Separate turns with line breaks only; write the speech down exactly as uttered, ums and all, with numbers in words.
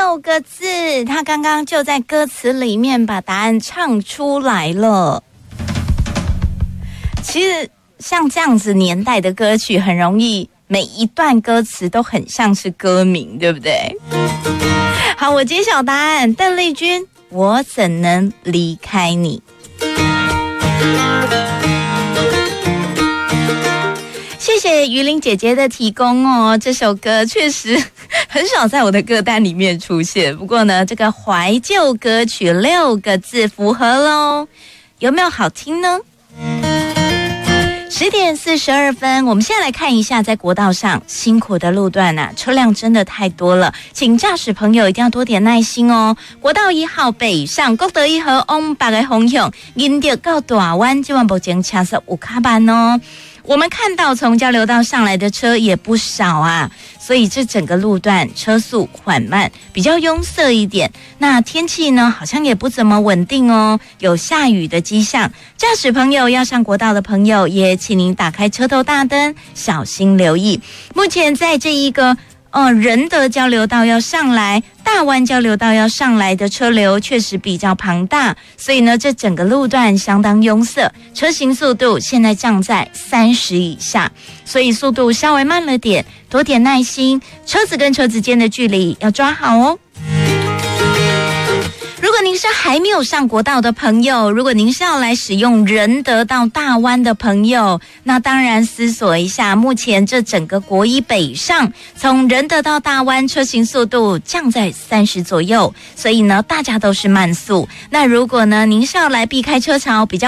六个字，他刚刚就在歌词里面把答案唱出来了。其实像这样子年代的歌曲，很容易每一段歌词都很像是歌名，对不对？好，我揭晓答案，邓丽君，我怎能离开你。谢谢于玲姐姐的提供哦，这首歌确实很少在我的歌单里面出现，不过呢，这个怀旧歌曲六个字符合咯，有没有好听呢？十点四十二分，我们现在来看一下，在国道上辛苦的路段啊，车辆真的太多了，请驾驶朋友一定要多点耐心哦。国道一号北上，国道一号往北的方向，因着到大湾，这晚目前车速有卡慢哦。我们看到从交流道上来的车也不少啊，所以这整个路段车速缓慢，比较拥塞一点。那天气呢，好像也不怎么稳定哦，有下雨的迹象。驾驶朋友要上国道的朋友，也请您打开车头大灯，小心留意。目前在这一个呃，仁德交流道要上来，大湾交流道要上来的车流确实比较庞大，所以呢，这整个路段相当拥塞，车行速度现在降在三十以下，所以速度稍微慢了点，多点耐心，车子跟车子间的距离要抓好哦。如果您是还没有上国道的朋友，如果您是要来使用仁德到大湾的朋友，那当然思索一下，目前这整个国一北上，从仁德到大湾车行速度降在三十左右，所以呢，大家都是慢速。那如果呢，您是要来避开车潮比较